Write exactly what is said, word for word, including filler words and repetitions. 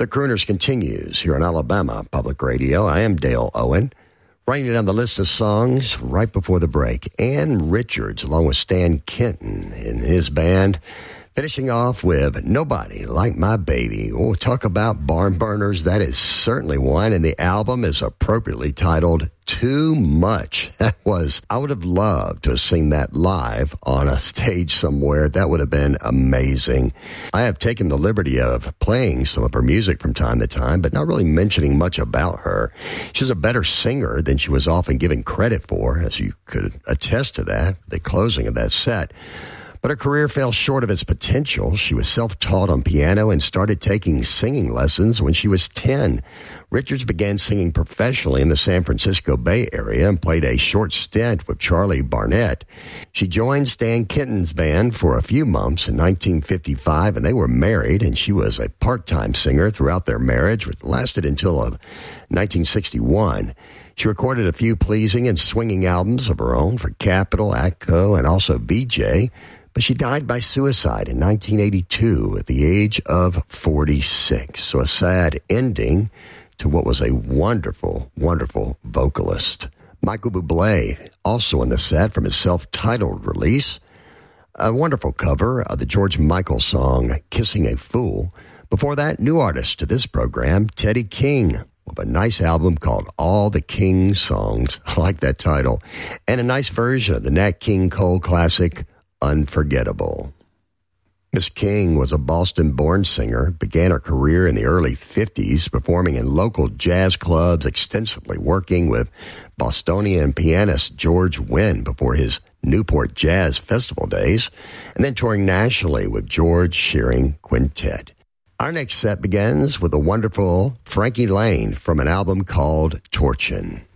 The Crooners continues here on Alabama Public Radio. I am Dale Owen. Writing down the list of songs right before the break. Ann Richards, along with Stan Kenton in his band. Finishing off with Nobody Like My Baby. We'll talk about barn burners. That is certainly one. And the album is appropriately titled Too Much. That was, I would have loved to have seen that live on a stage somewhere. That would have been amazing. I have taken the liberty of playing some of her music from time to time, but not really mentioning much about her. She's a better singer than she was often given credit for, as you could attest to that, the closing of that set. But her career fell short of its potential. She was self-taught on piano and started taking singing lessons when she was ten. Richards began singing professionally in the San Francisco Bay Area and played a short stint with Charlie Barnett. She joined Stan Kenton's band for a few months in nineteen fifty-five, and they were married, and she was a part-time singer throughout their marriage, which lasted until nineteen sixty-one. She recorded a few pleasing and swinging albums of her own for Capitol, Atco, and also V J. But she died by suicide in nineteen eighty-two at the age of forty-six. So a sad ending to what was a wonderful, wonderful vocalist. Michael Bublé, also in the set from his self-titled release. A wonderful cover of the George Michael song, Kissing a Fool. Before that, new artist to this program, Teddy King, with a nice album called All the King Songs. I like that title. And a nice version of the Nat King Cole classic, Unforgettable. Miss King was a Boston-born singer, began her career in the early fifties, performing in local jazz clubs, extensively working with Bostonian pianist George Wynn before his Newport Jazz Festival days, and then touring nationally with George Shearing Quintet. Our next set begins with the wonderful Frankie Lane from an album called Torchin'.